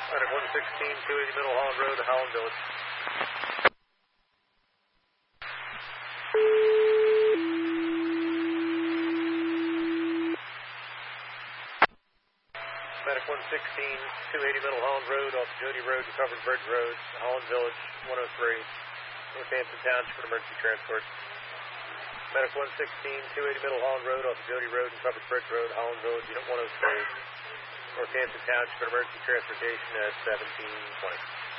Medic 116, 280 Middle Holland Road, Holland Village. Medic 116, 280 Middle Holland Road, off Jody Road to Covered Bridge Road, Holland Village, 103, Northampton Township for emergency transport. Medic 116, 280 Middle Holland Road, off Jody Road and Covered Bridge Road, Holland Village, Unit 103, Northampton Township for emergency transportation at 1720.